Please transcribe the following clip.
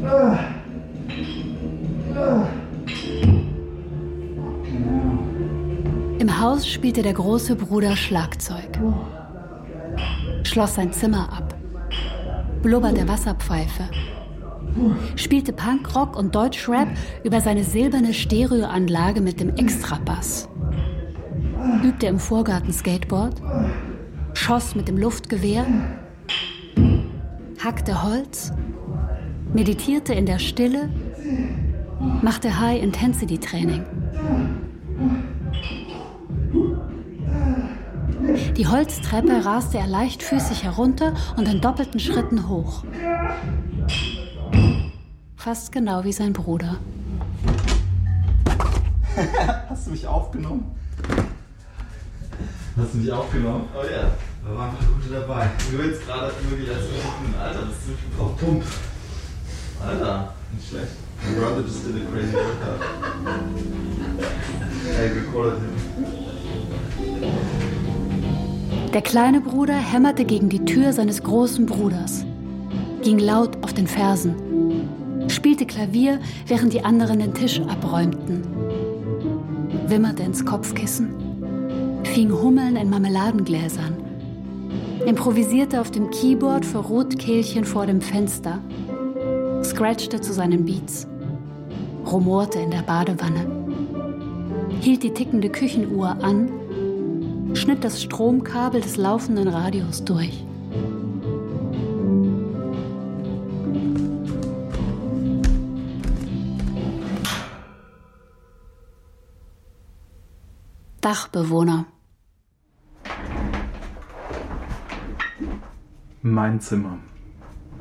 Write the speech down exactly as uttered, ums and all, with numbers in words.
Im Haus spielte der große Bruder Schlagzeug, schloss sein Zimmer ab, blubberte Wasserpfeife, spielte Punkrock und Deutschrap über seine silberne Stereoanlage mit dem Extrabass, übte im Vorgarten Skateboard, schoss mit dem Luftgewehr, hackte Holz, meditierte in der Stille, machte High-Intensity-Training. Die Holztreppe raste er leichtfüßig herunter und in doppelten Schritten hoch. Fast genau wie sein Bruder. Hast du mich aufgenommen? Hast du mich aufgenommen? Oh ja, yeah. Da waren ein paar gute dabei. Du willst gerade wirklich als Minuten, Alter, das ist ziemlich auf Pump. Alter, nicht schlecht. My brother just did a crazy workout. I recorded him. Der kleine Bruder hämmerte gegen die Tür seines großen Bruders, ging laut auf den Fersen, spielte Klavier, während die anderen den Tisch abräumten, wimmerte ins Kopfkissen, fing Hummeln in Marmeladengläsern, improvisierte auf dem Keyboard für Rotkehlchen vor dem Fenster, scratchte zu seinen Beats, rumorte in der Badewanne, hielt die tickende Küchenuhr an, schnitt das Stromkabel des laufenden Radios durch. Dachbewohner. Mein Zimmer.